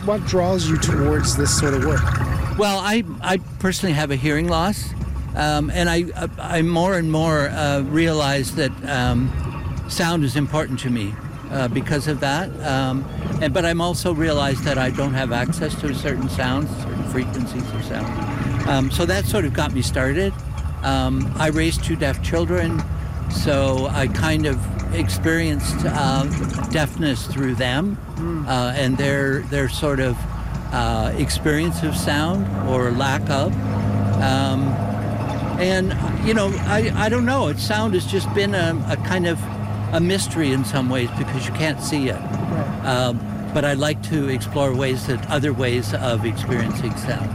what draws you towards this sort of work? Well, I personally have a hearing loss, and I more and more realize that sound is important to me because of that. But I'm also realized that I don't have access to certain sounds, certain frequencies of sound. So that sort of got me started. I raised 2 deaf children, so I kind of experienced deafness through them and their sort of experience of sound or lack of. And, you know, I don't know. Sound has just been a kind of a mystery in some ways because you can't see it. Right. But I like to explore other ways of experiencing sound.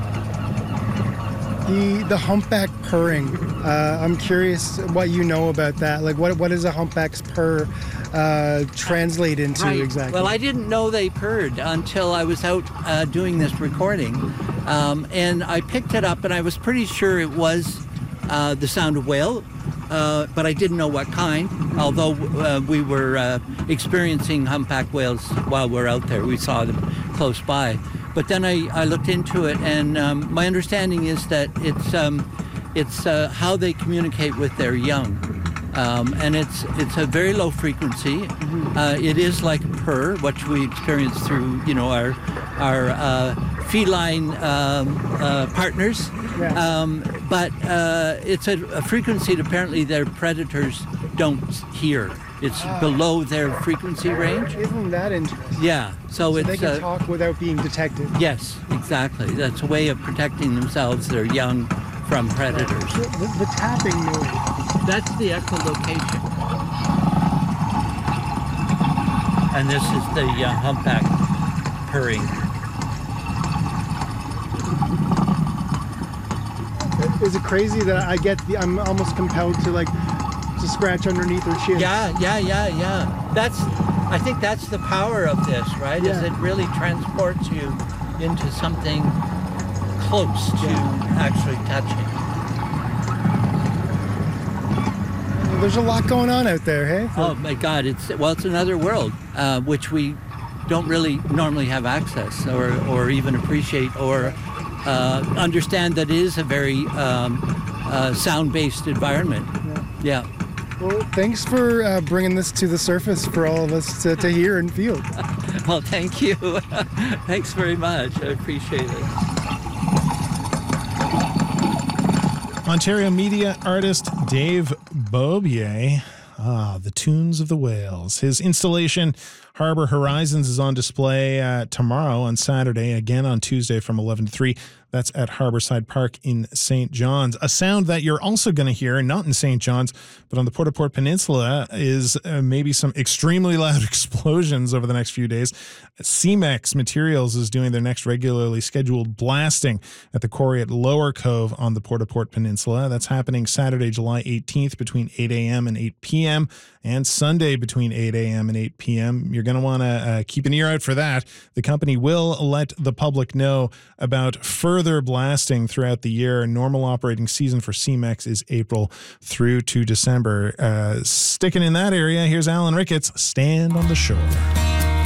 The humpback purring. I'm curious what you know about that. Like, what does a humpback's purr translate into right. exactly? Well, I didn't know they purred until I was out doing this recording. And I picked it up, and I was pretty sure it was the sound of whale, but I didn't know what kind, although we were experiencing humpback whales while we're out there. We saw them close by. But then I looked into it, and my understanding is that it's how they communicate with their young. And it's a very low frequency. It is like a purr, which we experience through, you know, our feline partners. Yeah. But it's a frequency that apparently their predators don't hear. It's below their frequency range. Isn't that interesting? Yeah. So it's, they can talk without being detected. Yes, exactly. That's a way of protecting themselves, their young, from predators. The tapping noise. That's the echolocation. And this is the humpback purring. Is it crazy that I'm almost compelled to scratch underneath her chin? Yeah. I think that's the power of this, right? Yeah. Is it really transports you into something close to actually touching. There's a lot going on out there, hey? Oh my God, it's another world, which we don't really normally have access or even appreciate or understand that it is a very sound-based environment. Yeah. Well, thanks for bringing this to the surface for all of us to hear and feel. Well, thank you. Thanks very much. I appreciate it. Ontario media artist Dave Beaubier. The Tunes of the Whales. His installation, Harbor Horizons, is on display tomorrow on Saturday, again on Tuesday from 11 to 3. That's at Harborside Park in St. John's. A sound that you're also going to hear, not in St. John's, but on the Port-au-Port Peninsula, is maybe some extremely loud explosions over the next few days. CEMEX Materials is doing their next regularly scheduled blasting at the quarry at Lower Cove on the Port-au-Port Peninsula. That's happening Saturday, July 18th between 8 a.m. and 8 p.m. and Sunday between 8 a.m. and 8 p.m. You're going to want to keep an ear out for that. The company will let the public know about further blasting throughout the year. Normal operating season for CEMEX is April through to December. Sticking in that area, here's Alan Ricketts, Stand on the Shore.